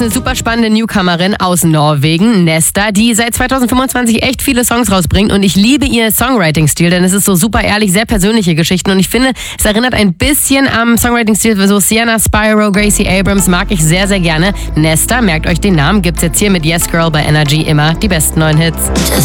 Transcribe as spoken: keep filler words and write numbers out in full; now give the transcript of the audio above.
ist eine super spannende Newcomerin aus Norwegen, Nesta, die seit zwanzig fünfundzwanzig echt viele Songs rausbringt und ich liebe ihr Songwriting-Stil, denn es ist so super ehrlich, sehr persönliche Geschichten und ich finde, es erinnert ein bisschen am Songwriting-Stil, so Sienna Spyro, Gracie Abrams mag ich sehr, sehr gerne. Nesta, merkt euch den Namen, gibt's jetzt hier mit Yes Girl bei Energy immer die besten neuen Hits.